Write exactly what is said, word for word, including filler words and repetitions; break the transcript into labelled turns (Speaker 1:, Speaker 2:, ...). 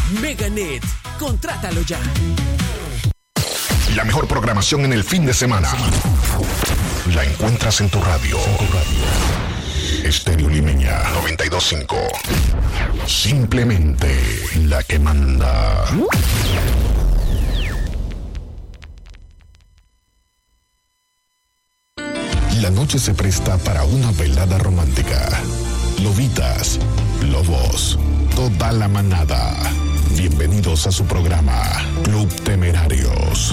Speaker 1: Meganet, contrátalo ya.
Speaker 2: La mejor programación en el fin de semana la encuentras en tu radio. Estéreo Limeña noventa y dos punto cinco. Simplemente la que manda. La noche se presta para una velada romántica. Lobitas, lobos, toda la manada. Bienvenidos a su programa Club Temerarios.